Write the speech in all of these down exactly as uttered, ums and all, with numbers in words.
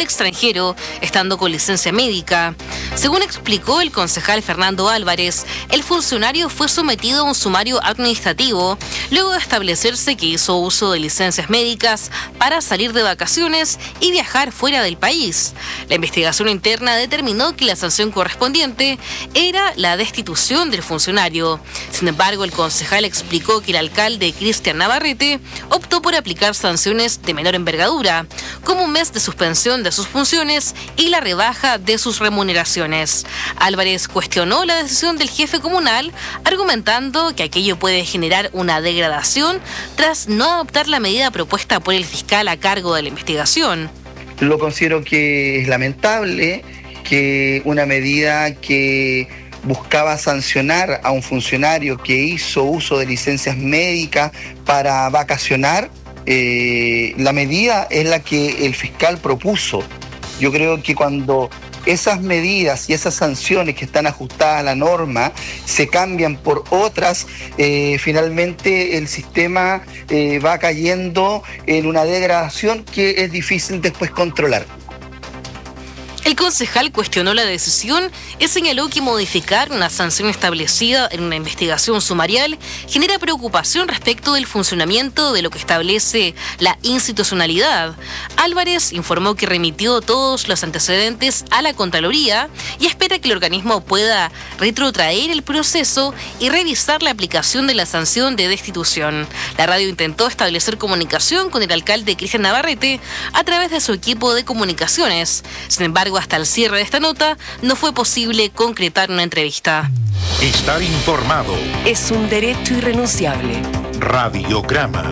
extranjero, estando con licencia médica. Según explicó el concejal Fernando Álvarez, el funcionario fue sometido a un sumario administrativo luego de establecerse que hizo uso de licencias médicas para salir de vacaciones y viajar fuera del país. La investigación interna determinó que la sanción correspondiente era la destitución del funcionario. Sin embargo, el concejal explicó que el alcalde Cristian Navarrete optó por aplicar sanciones de menor envergadura, como un mes de suspensión de sus funciones y la rebaja de sus remuneraciones. Álvarez cuestionó la decisión del jefe comunal, argumentando que aquello puede generar una degradación tras no adoptar la medida propuesta por el fiscal a cargo de la investigación. Lo considero que es lamentable que una medida que buscaba sancionar a un funcionario que hizo uso de licencias médicas para vacacionar, eh, la medida es la que el fiscal propuso. Yo creo que cuando esas medidas y esas sanciones que están ajustadas a la norma se cambian por otras, eh, finalmente el sistema eh, va cayendo en una degradación que es difícil después controlar. El concejal cuestionó la decisión y señaló que modificar una sanción establecida en una investigación sumarial genera preocupación respecto del funcionamiento de lo que establece la institucionalidad. Álvarez informó que remitió todos los antecedentes a la Contraloría y espera que el organismo pueda retrotraer el proceso y revisar la aplicación de la sanción de destitución. La radio intentó establecer comunicación con el alcalde Cristian Navarrete a través de su equipo de comunicaciones. Sin embargo, hasta el cierre de esta nota, no fue posible concretar una entrevista. Estar informado es un derecho irrenunciable. Radiograma.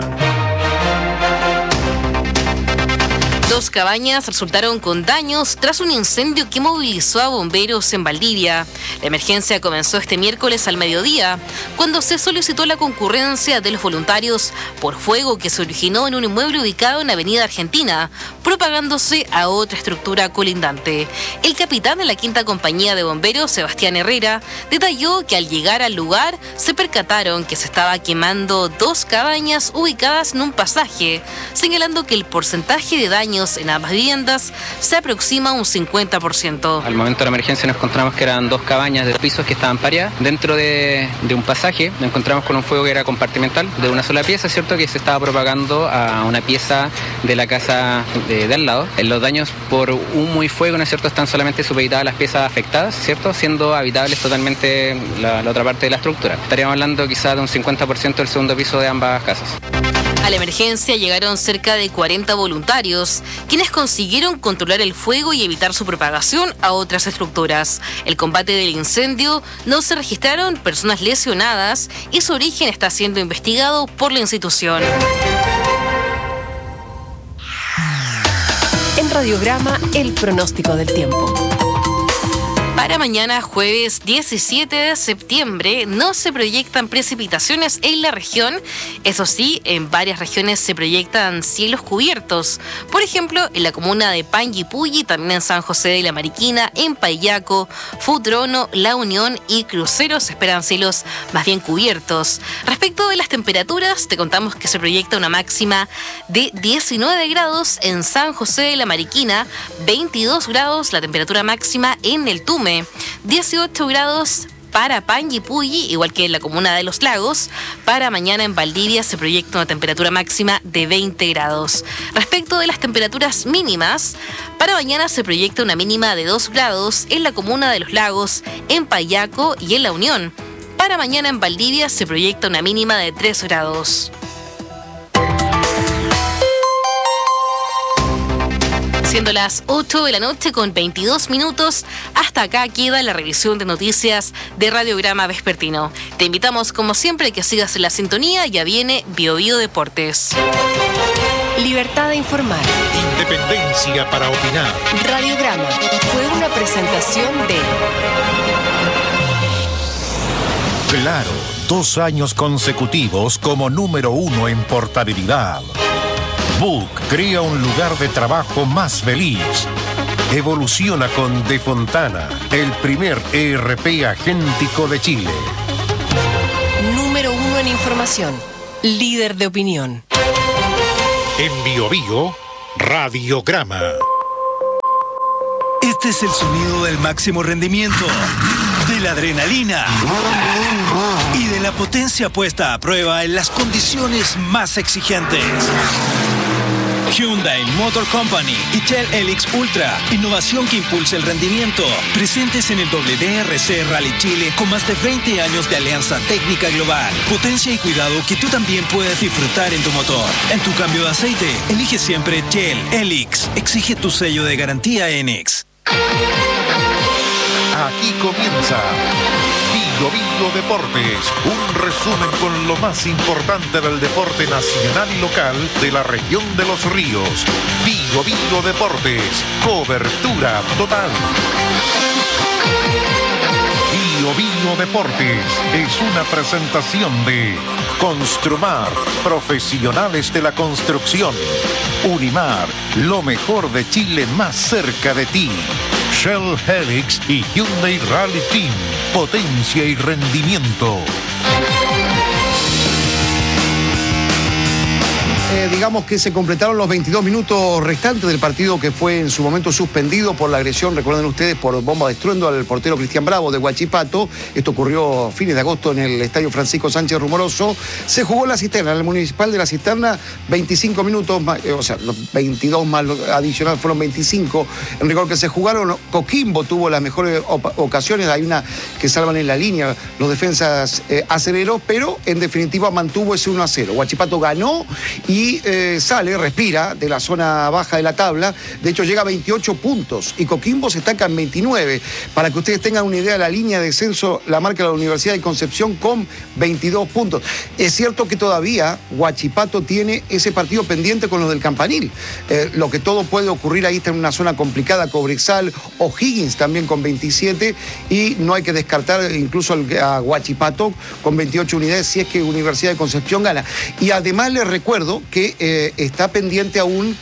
Dos cabañas resultaron con daños tras un incendio que movilizó a bomberos en Valdivia. La emergencia comenzó este miércoles al mediodía, cuando se solicitó la concurrencia de los voluntarios por fuego que se originó en un inmueble ubicado en Avenida Argentina, propagándose a otra estructura colindante. El capitán de la quinta compañía de bomberos, Sebastián Herrera, detalló que al llegar al lugar se percataron que se estaba quemando dos cabañas ubicadas en un pasaje, señalando que el porcentaje de daños en ambas viviendas se aproxima a un cincuenta por ciento. Al momento de la emergencia nos encontramos que eran dos cabañas de pisos que estaban pareadas. Dentro de, de un pasaje nos encontramos con un fuego que era compartimental, de una sola pieza, ¿cierto? Que se estaba propagando a una pieza de la casa de, de al lado. Los daños por humo y fuego, ¿no es cierto?, están solamente supeditadas a las piezas afectadas, ¿cierto?, siendo habitables totalmente la, la otra parte de la estructura. Estaríamos hablando quizás de un cincuenta por ciento del segundo piso de ambas casas. A la emergencia llegaron cerca de cuarenta voluntarios, quienes consiguieron controlar el fuego y evitar su propagación a otras estructuras. El combate del incendio no se registraron personas lesionadas y su origen está siendo investigado por la institución. En Radiograma, el pronóstico del tiempo. Para mañana, jueves diecisiete de septiembre, no se proyectan precipitaciones en la región. Eso sí, en varias regiones se proyectan cielos cubiertos. Por ejemplo, en la comuna de Panguipulli, también en San José de la Mariquina, en Payaco, Futrono, La Unión y Crucero se esperan cielos más bien cubiertos. Respecto de las temperaturas, te contamos que se proyecta una máxima de diecinueve grados en San José de la Mariquina, veintidós grados la temperatura máxima en el Tume, dieciocho grados para Panguipulli, igual que en la comuna de Los Lagos. Para mañana en Valdivia se proyecta una temperatura máxima de veinte grados. Respecto de las temperaturas mínimas, para mañana se proyecta una mínima de dos grados en la comuna de Los Lagos, en Payaco y en La Unión. Para mañana en Valdivia se proyecta una mínima de tres grados. Siendo las ocho de la noche con veintidós minutos, hasta acá queda la revisión de noticias de Radiograma Vespertino. Te invitamos, como siempre, a que sigas en la sintonía. Ya viene Bio Bio Deportes. Libertad de informar. Independencia para opinar. Radiograma fue una presentación de... Claro, dos años consecutivos como número uno en portabilidad. Book crea un lugar de trabajo más feliz. Evoluciona con De Fontana, el primer E R P agéntico de Chile. Número uno en información. Líder de opinión. En Bio Bio, Radiograma. Este es el sonido del máximo rendimiento, de la adrenalina y de la potencia puesta a prueba en las condiciones más exigentes. Hyundai Motor Company y Shell Helix Ultra, innovación que impulsa el rendimiento. Presentes en el W D R C Rally Chile con más de veinte años de alianza técnica global. Potencia y cuidado que tú también puedes disfrutar en tu motor. En tu cambio de aceite, elige siempre Shell Helix. Exige tu sello de garantía Enix. Aquí comienza Vigo Vigo Deportes, un resumen con lo más importante del deporte nacional y local de la región de Los Ríos. Vigo Vigo Deportes, cobertura total. Vigo Vigo Deportes es una presentación de Construmar, profesionales de la construcción. Unimar, lo mejor de Chile más cerca de ti. Shell Helix y Hyundai Rally Team, potencia y rendimiento. Eh, digamos que se completaron los veintidós minutos restantes del partido que fue en su momento suspendido por la agresión, recuerden ustedes, por bomba de estruendo al portero Cristian Bravo de Huachipato. Esto ocurrió a fines de agosto en el estadio Francisco Sánchez Rumoroso. Se jugó en la cisterna, en el municipal de la cisterna, veinticinco minutos, más, eh, o sea, los veintidós más adicional fueron veinticinco. En rigor que se jugaron, Coquimbo tuvo las mejores ocasiones, hay una que salvan en la línea los defensas eh, acereros, pero en definitiva mantuvo ese uno a cero. Huachipato ganó y Y eh, sale, respira de la zona baja de la tabla. De hecho llega a veintiocho puntos y Coquimbo se estanca en veintinueve. Para que ustedes tengan una idea, la línea de descenso la marca la Universidad de Concepción con veintidós puntos. Es cierto que todavía Huachipato tiene ese partido pendiente con los del Campanil. Eh, lo que todo puede ocurrir ahí, está en una zona complicada. Cobresal, O'Higgins también con veintisiete, y no hay que descartar incluso a Huachipato con veintiocho unidades si es que Universidad de Concepción gana. Y además les recuerdo que eh, está pendiente aún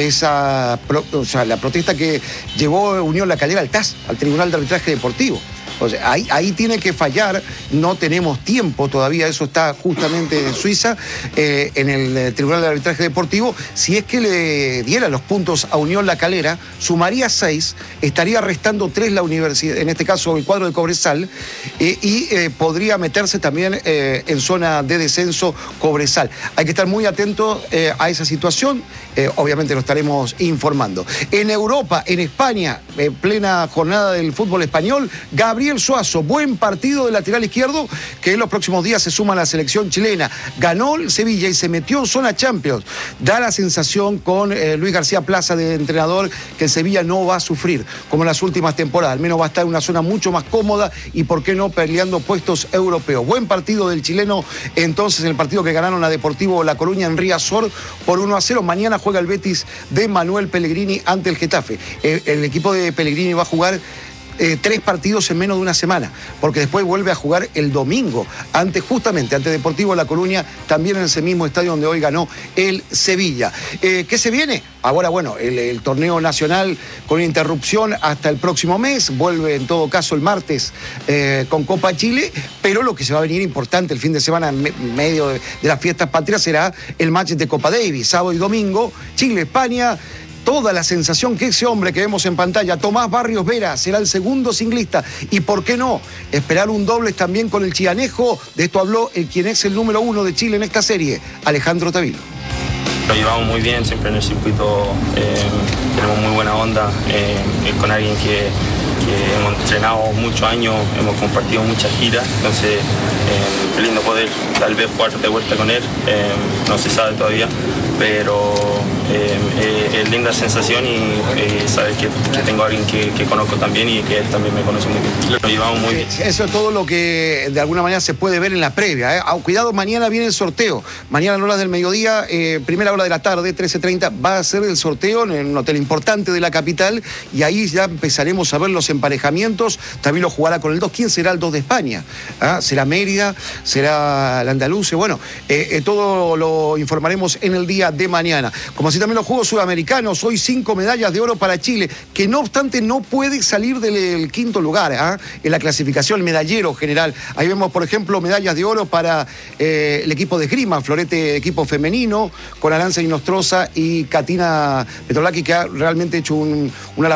esa, o sea, la protesta que llevó Unión La Calera al T A S, al Tribunal de Arbitraje Deportivo. O sea, ahí, ahí tiene que fallar, no tenemos tiempo todavía, eso está justamente en Suiza, eh, en el Tribunal de Arbitraje Deportivo. Si es que le diera los puntos a Unión La Calera, sumaría seis, estaría restando tres la universidad, en este caso el cuadro de Cobresal, eh, y eh, podría meterse también eh, en zona de descenso Cobresal. Hay que estar muy atento eh, a esa situación, eh, obviamente lo estaremos informando. En Europa, en España, en plena jornada del fútbol español, Gabriel Suazo, buen partido del lateral izquierdo, que en los próximos días se suma a la selección chilena. Ganó el Sevilla y se metió en zona Champions. Da la sensación con eh, Luis García Plaza de entrenador que el Sevilla no va a sufrir como en las últimas temporadas. Al menos va a estar en una zona mucho más cómoda y, por qué no, peleando puestos europeos. Buen partido del chileno entonces en el partido que ganaron a Deportivo La Coruña en Riazor por uno a cero. Mañana juega el Betis de Manuel Pellegrini ante el Getafe. Eh, el equipo de Pellegrini va a jugar Eh, tres partidos en menos de una semana, porque después vuelve a jugar el domingo, ante, justamente ante Deportivo La Coruña, también en ese mismo estadio donde hoy ganó el Sevilla. Eh, ¿Qué se viene? Ahora, bueno, el, el torneo nacional con interrupción hasta el próximo mes, vuelve en todo caso el martes eh, con Copa Chile, pero lo que se va a venir importante el fin de semana en me, medio de, de las fiestas patrias será el match de Copa Davis, sábado y domingo, Chile-España. Toda la sensación que ese hombre que vemos en pantalla, Tomás Barrios Vera, será el segundo singlista. Y por qué no, esperar un doble también con el chianejo. De esto habló el quien es el número uno de Chile en esta serie, Alejandro Tavilo. Lo llevamos muy bien, siempre en el circuito eh, tenemos muy buena onda, eh, con alguien que, que hemos entrenado muchos años, hemos compartido muchas giras, entonces eh, es lindo poder tal vez jugar de vuelta con él, eh, no se sabe todavía, pero eh, eh, es linda sensación y eh, saber que, que tengo a alguien que, que conozco también y que él también me conoce muy bien. Lo llevamos muy bien. Eso es todo lo que de alguna manera se puede ver en la previa, ¿eh? Ah, cuidado, mañana viene el sorteo, mañana en horas del mediodía, eh, primera hora de la tarde, trece treinta, va a ser el sorteo en un hotel importante de la capital y ahí ya empezaremos a ver los emparejamientos. También lo jugará con el dos. ¿Quién será el dos de España? ¿Ah? ¿Será Mérida? ¿Será el Andaluce? Bueno, eh, eh, todo lo informaremos en el día de mañana. Como así también los Juegos Sudamericanos, hoy cinco medallas de oro para Chile, que no obstante no puede salir del quinto lugar ¿ah? en la clasificación, el medallero general. Ahí vemos, por ejemplo, medallas de oro para eh, el equipo de esgrima, Florete, equipo femenino, con Aranza Inostroza y Katina Petrolaki, que ha realmente hecho un, una labor